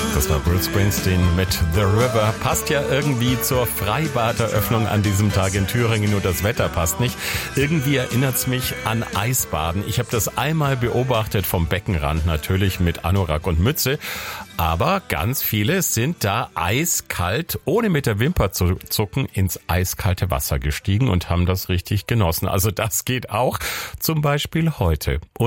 Das war Bruce Springsteen mit The River. Passt ja irgendwie zur Freibaderöffnung an diesem Tag in Thüringen, nur das Wetter passt nicht. Irgendwie erinnert's mich an Eisbaden. Ich habe das einmal beobachtet vom Beckenrand, natürlich mit Anorak und Mütze. Aber ganz viele sind da eiskalt, ohne mit der Wimper zu zucken, ins eiskalte Wasser gestiegen und haben das richtig genossen. Also das geht auch, zum Beispiel heute.